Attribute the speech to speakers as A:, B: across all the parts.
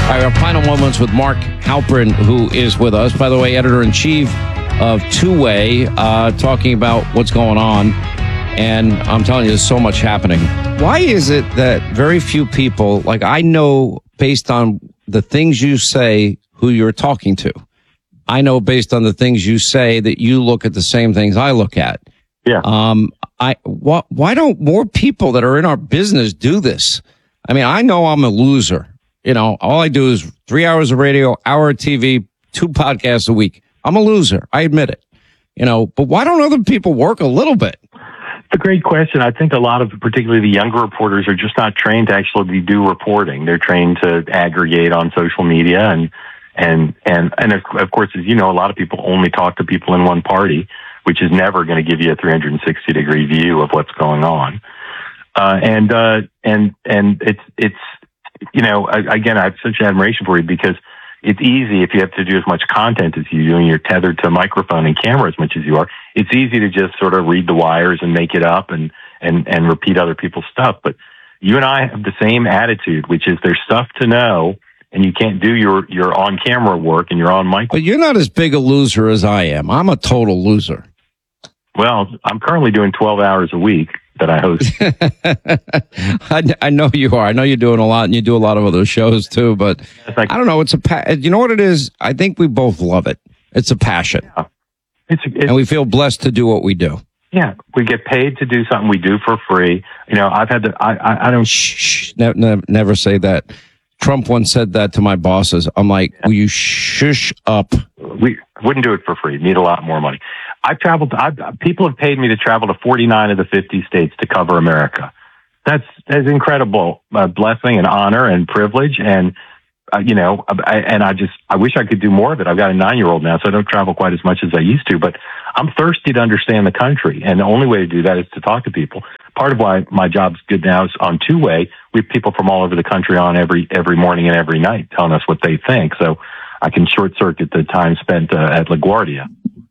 A: All right, our final moments with Mark Halperin, who is with us. By the way, editor-in-chief of Two Way, talking about what's going on. And I'm telling you, there's so much happening. Why is it that very few people, like I know based on the things you say, who you're talking to? I know based on the things you say that you look at the same things I look at.
B: Yeah.
A: Why don't more people that are in our business do this? I mean, I know I'm a loser. You know, all I do is 3 hours of radio, hour of TV, 2 podcasts a week. I'm a loser. I admit it. You know, but why don't other people work a little bit?
B: It's a great question. I think a lot of, particularly the younger reporters, are just not trained to actually do reporting. They're trained to aggregate on social media, and of course, as you know, a lot of people only talk to people in one party, which is never going to give you a 360-degree view of what's going on. And it's you know, again, I have such admiration for you because it's easy if you have to do as much content as you do and you're tethered to a microphone and camera as much as you are. It's easy to just sort of read the wires and make it up and repeat other people's stuff. But you and I have the same attitude, which is there's stuff to know and you can't do your on-camera work and your on mic.
A: But you're not as big a loser as I am. I'm a total loser.
B: Well, I'm currently doing 12 hours a week that I host.
A: I know you are. I know you're doing a lot, and you do a lot of other shows too. But I don't know. It's you know what it is? I think we both love it. It's a passion,
B: yeah.
A: And we feel blessed to do what we do.
B: Yeah, we get paid to do something we do for free. You know, I've had I don't.
A: Shh, never say that. Trump once said that to my bosses. I'm like, will you shush up?
B: We wouldn't do it for free. Need a lot more money. People have paid me to travel to 49 of the 50 states to cover America. That's incredible blessing and honor and privilege. And, you know, I wish I could do more of it. I've got a 9-year-old now, so I don't travel quite as much as I used to, but I'm thirsty to understand the country. And the only way to do that is to talk to people. Part of why my job's good now is on Two Way. We have people from all over the country on every morning and every night telling us what they think. So I can short circuit the time spent at LaGuardia.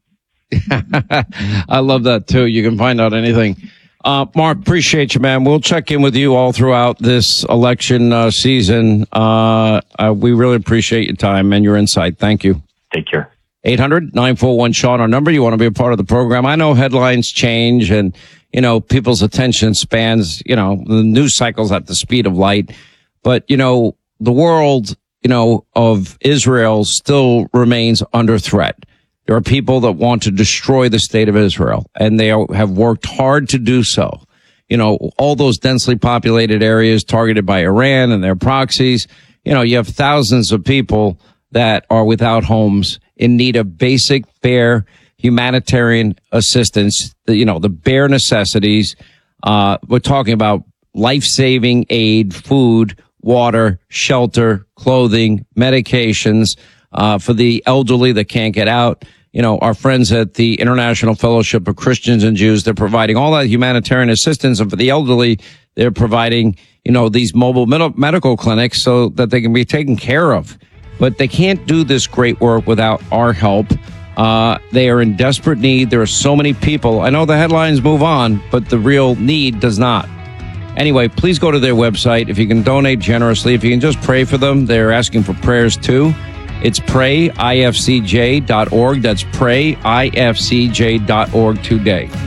A: I love that too. You can find out anything. Mark, appreciate you, man. We'll check in with you all throughout this election season. We really appreciate your time and your insight. Thank you.
B: Take care.
A: 800-941-SEAN, our number. You want to be a part of the program. I know headlines change and, you know, people's attention spans, you know, the news cycles at the speed of light. But, you know, the world, you know, of Israel still remains under threat. There are people that want to destroy the state of Israel, and they have worked hard to do so. You know, all those densely populated areas targeted by Iran and their proxies. You know, you have thousands of people that are without homes in need of basic, bare humanitarian assistance, you know, the bare necessities. We're talking about life-saving aid, food, water, shelter, clothing, medications, for the elderly that can't get out. You know, our friends at the International Fellowship of Christians and Jews, they're providing all that humanitarian assistance. And for the elderly, they're providing, you know, these mobile medical clinics so that they can be taken care of. But they can't do this great work without our help. They are in desperate need. There are so many people. I know the headlines move on, but the real need does not. Anyway, please go to their website. If you can donate generously, if you can just pray for them, they're asking for prayers too. It's prayifcj.org. That's prayifcj.org today.